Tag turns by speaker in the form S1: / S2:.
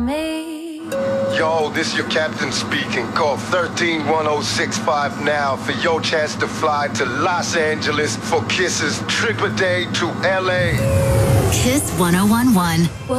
S1: me.
S2: Yo, this your captain speaking. Call 131065 now for your chance to fly to Los Angeles for Kiss's trip a day to LA.
S3: Kiss 1011.